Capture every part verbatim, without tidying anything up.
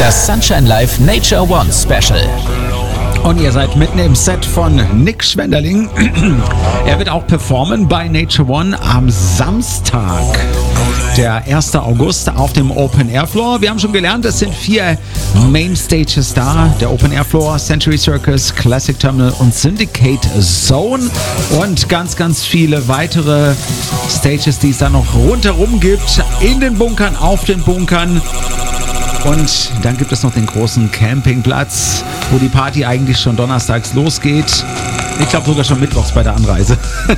Das Sunshine Live Nature One Special. Und ihr seid mitten im Set von Nick Schwenderling. Er wird auch performen bei Nature One am Samstag, der ersten August, auf dem Open Air Floor. Wir haben schon gelernt, es sind vier Main Stages da. Der Open Air Floor, Century Circus, Classic Terminal und Syndicate Zone. Und ganz, ganz viele weitere Stages, die es da noch rundherum gibt. In den Bunkern, auf den Bunkern. Und dann gibt es noch den großen Campingplatz, wo die Party eigentlich schon donnerstags losgeht. Ich glaube sogar schon mittwochs bei der Anreise.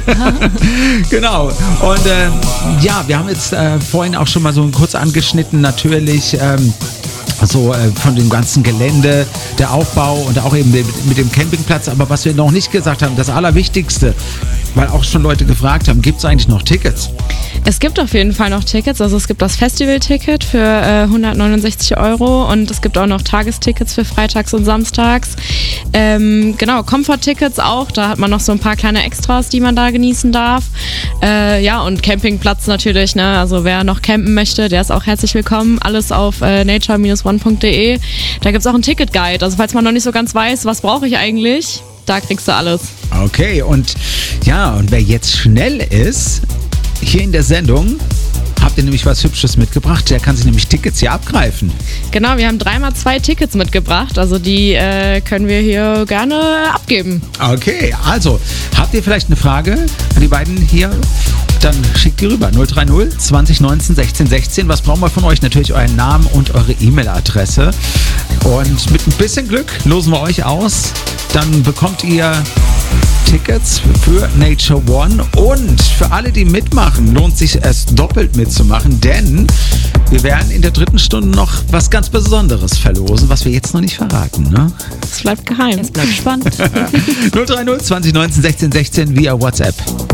Genau. Und äh, ja, wir haben jetzt äh, vorhin auch schon mal so kurz angeschnitten, natürlich ähm, so äh, von dem ganzen Gelände, der Aufbau und auch eben mit, mit dem Campingplatz. Aber was wir noch nicht gesagt haben, das Allerwichtigste, weil auch schon Leute gefragt haben, gibt es eigentlich noch Tickets? Es gibt auf jeden Fall noch Tickets. Also es gibt das Festival-Ticket für äh, hundertneunundsechzig Euro und es gibt auch noch Tagestickets für freitags und samstags. Ähm, genau, Comfort-Tickets auch. Da hat man noch so ein paar kleine Extras, die man da genießen darf. Äh, ja, und Campingplatz natürlich. Ne? Also wer noch campen möchte, der ist auch herzlich willkommen. Alles auf äh, nature dash one punkt de. Da gibt es auch einen Ticket-Guide. Also falls man noch nicht so ganz weiß, was brauche ich eigentlich, da kriegst du alles. Okay, und ja, und wer jetzt schnell ist, hier in der Sendung habt ihr nämlich was Hübsches mitgebracht. Der kann sich nämlich Tickets hier abgreifen. Genau, wir haben dreimal zwei Tickets mitgebracht. Also die äh, können wir hier gerne abgeben. Okay, also habt ihr vielleicht eine Frage an die beiden hier? Dann schickt die rüber. null drei null zwanzig neunzehn sechzehn sechzehn. Was brauchen wir von euch? Natürlich euren Namen und eure E-Mail-Adresse. Und mit ein bisschen Glück losen wir euch aus. Dann bekommt ihr Tickets für Nature One, und für alle, die mitmachen, lohnt sich es doppelt mitzumachen, denn wir werden in der dritten Stunde noch was ganz Besonderes verlosen, was wir jetzt noch nicht verraten. Ne? Es bleibt geheim. Es bleibt spannend. null drei null zwanzig neunzehn sechzehn sechzehn via WhatsApp.